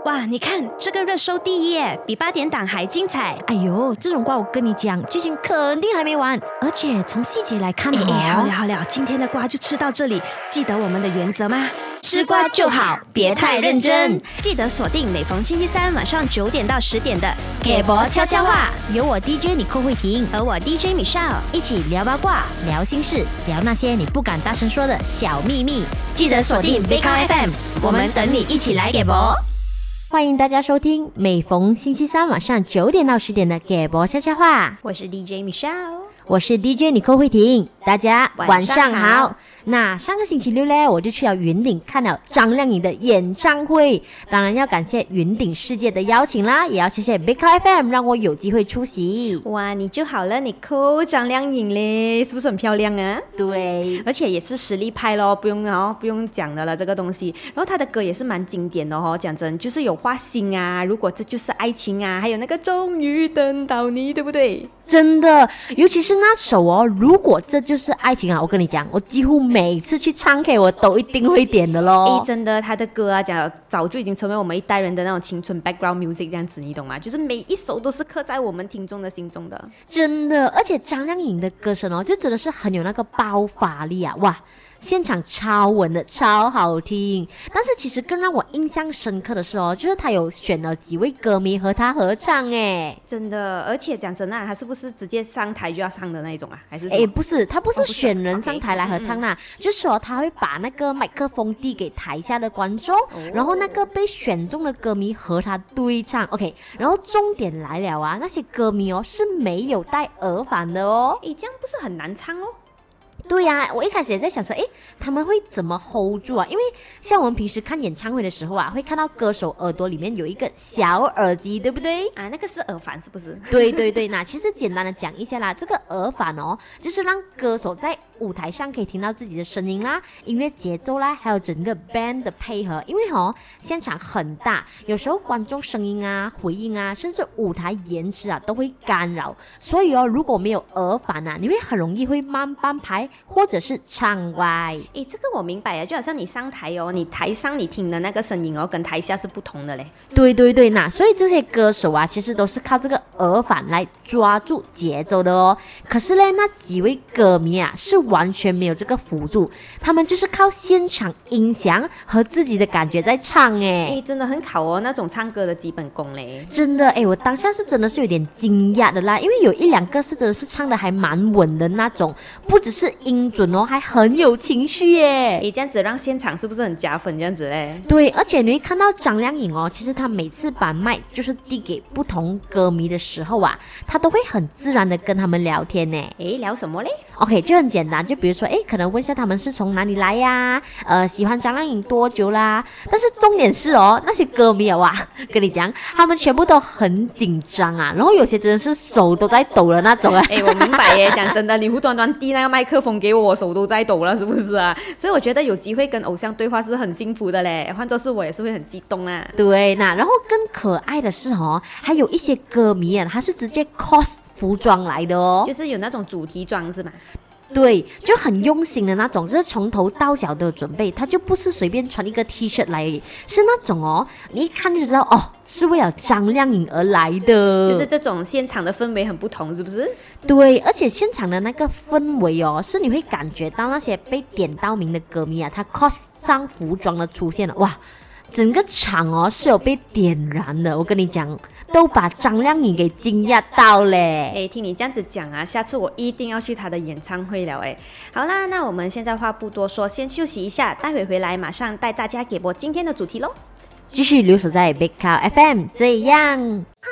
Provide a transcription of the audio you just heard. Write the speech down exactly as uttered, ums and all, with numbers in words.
哇，你看这个热搜第一耶，比八点档还精彩。 哎呦，这种瓜我跟你讲，剧情肯定还没完，而且从细节来看哦， 哎哎，好了好了，今天的瓜就吃到这里，记得我们的原则吗？ 吃瓜就好，别太认真。 记得锁定每逢星期三晚上九点到十点的给博悄悄话，有我 D J 你寇慧婷和我 D J Michelle 一起聊八卦、聊心事、聊那些你不敢大声说的小秘密。记得锁定 Big F M， 我们等你一起来给博。欢迎大家收听每逢星期三晚上九点到十点的给博悄悄话， 我是 D J Michelle， 我是 D J 你寇慧婷，大家晚上好。 好那上个星期六呢，我就去了云顶看了张靓颖的演唱会，当然要感谢云顶世界的邀请啦，也要谢谢 Big F M 让我有机会出席。 哇，你就好了，你扣张靓颖嘞，是不是很漂亮啊？ 对， 而且也是实力派咯，不用哦，不用讲的了这个东西。然后他的歌也是蛮经典的哦，讲真，就是有画心啊，如果这就是爱情啊，还有那个终于等到你，对不对？ 真的，尤其是那首哦，如果这就是爱情啊，我跟你讲，我几乎每次去唱 K 我都一定会点的咯。 诶，真的，他的歌啊，讲早就已经成为我们一代人的那种青春 background music 这样子，你懂吗？就是每一首都是刻在我们听众的心中的。 真的，而且张靓颖的歌声哦，就真的是很有那个爆发力啊，哇！现场超稳的，超好听。但是其实更让我印象深刻的是哦，就是他有选了几位歌迷和他合唱诶。 真的，而且讲真的，他是不是直接上台就要唱的那一种啊？还是诶，不是，他不是哦不是选人上台来合唱啦， 嗯就是说他会把那个麦克风递给台下的观众， 哦然后那个被选中的歌迷和他对唱。OK， 然后重点来了啊，那些歌迷哦是没有戴耳返的哦。 诶，这样不是很难唱哦？ 对呀、啊，我一开始也在想说，诶，他们会怎么 hold 住啊？因为像我们平时看演唱会的时候啊，会看到歌手耳朵里面有一个小耳机，对不对？ 啊，那个是耳返是不是？ 对对对，那其实简单的讲一下啦，这个耳返哦，就是让歌手在舞台上可以听到自己的声音啦、音乐节奏啦，还有整个 band 的配合。因为哦，现场很大，有时候观众声音啊、回应啊，甚至舞台颜值啊都会干扰。所以哦，如果没有耳返啊，你会很容易会慢半拍，或者是唱歪。 诶，这个我明白啊，就好像你上台哦，你台上你听的那个声音哦，跟台下是不同的嘞。 对对对，那所以这些歌手啊，其实都是靠这个耳返来抓住节奏的哦。可是呢，那几位歌迷啊，是完全没有这个辅助，他们就是靠现场音响和自己的感觉在唱诶。 诶，真的很考哦，那种唱歌的基本功嘞。 真的诶，我当下是真的是有点惊讶的啦，因为有一两个是真的是唱的还蛮稳的那种，不只是音准哦，还很有情绪耶。 诶，这样子让现场是不是很加分？这样子嘞？ 对，而且你会看到张靓颖哦，其实她每次把麦就是递给不同歌迷的时候啊，她都会很自然的跟他们聊天呢。 诶，聊什么嘞？ OK， 就很简单，就比如说，诶，可能问一下他们是从哪里来呀、啊，呃，喜欢张靓颖多久啦？但是重点是哦，那些歌迷啊，哇，跟你讲，他们全部都很紧张啊，然后有些真的是手都在抖的那种啊。 哎，我明白耶，讲真的，你无端端递那个麦克风给我，我手都在抖了，是不是啊？所以我觉得有机会跟偶像对话是很幸福的嘞，换作是我也是会很激动啊。 对，那然后更可爱的是哦，还有一些歌迷啊，他是直接 cos 服装来的哦， 就是有那种主题装是吗？ 对，就很用心的那种，就是从头到脚都有准备，他就不是随便穿一个 T 恤来而已，是那种哦，你一看就知道哦，是为了张靓颖而来的， 就是这种现场的氛围很不同，是不是？ 对，而且现场的那个氛围哦，是你会感觉到那些被点到名的歌迷啊，他 cos 上服装的出现了，哇！整个场哦是有被点燃的，我跟你讲，都把张靓颖给惊讶到嘞。 哎，听你这样子讲啊，下次我一定要去她的演唱会了哎。好啦，那我们现在话不多说，先休息一下，待会回来马上带大家给播今天的主题咯。 继续留守在 Big Cow F M， 这样。